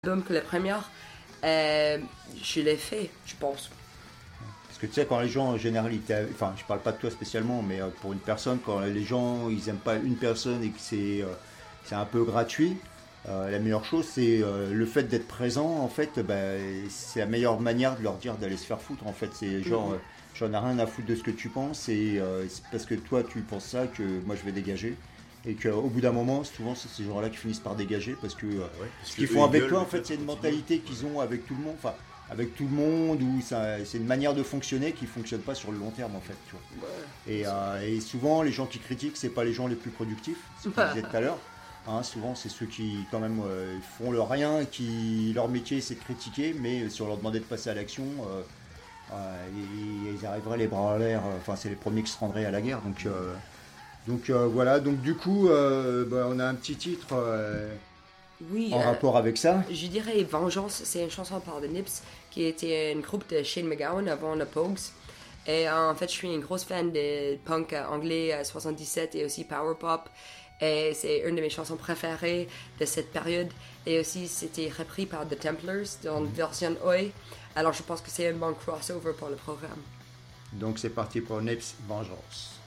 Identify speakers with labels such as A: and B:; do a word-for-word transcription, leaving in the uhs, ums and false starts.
A: L'album que la première, euh, je l'ai fait, je pense.
B: Parce que tu sais, quand les gens en généralité, enfin, je parle pas de toi spécialement, mais euh, pour une personne, quand les gens ils aiment pas une personne et que c'est euh, c'est un peu gratuit, euh, la meilleure chose c'est euh, le fait d'être présent. En fait, bah, c'est la meilleure manière de leur dire d'aller se faire foutre. En fait, c'est genre,
A: Mhm.
B: euh, j'en ai rien à foutre de ce que tu penses et euh, c'est parce que toi tu penses ça que moi je vais dégager. Et qu'au bout d'un moment, souvent c'est ces gens-là qui finissent par dégager parce que euh,
C: Ouais, parce
B: ce
C: que
B: qu'ils
C: eux,
B: font
C: ils
B: avec
C: gueulent,
B: toi,
C: mais
B: en fait,
C: toi,
B: c'est
C: tu
B: une
C: continues.
B: mentalité qu'ils ont avec tout le monde. Enfin, avec tout le monde, ou ça, c'est une manière de fonctionner qui fonctionne pas sur le long terme en fait. Tu vois.
A: Ouais.
B: Et, euh, et souvent, les gens qui critiquent, c'est pas les gens les plus productifs, ce que je disais tout à l'heure. Hein, souvent, c'est ceux qui quand même euh, font le rien, qui leur métier c'est de critiquer, mais si on leur demandait de passer à l'action, euh, euh, ils, ils arriveraient les bras en l'air. Enfin, c'est les premiers qui se rendraient à la guerre. Donc, euh, donc euh, voilà. Donc du coup, euh, bah, on a un petit titre euh,
A: Oui,
B: en
A: euh,
B: rapport avec ça.
A: je dirais Vengeance, c'est une chanson par The Nips, qui était un groupe de Shane MacGowan avant le Pogues. Et euh, en fait, je suis une grosse fan de punk euh, anglais euh, soixante-dix-sept et aussi power pop. Et c'est une de mes chansons préférées de cette période. Et aussi, c'était repris par The Templars dans une version Oi. Alors, je pense que c'est un bon crossover pour le programme.
B: Donc c'est parti pour Nips Vengeance.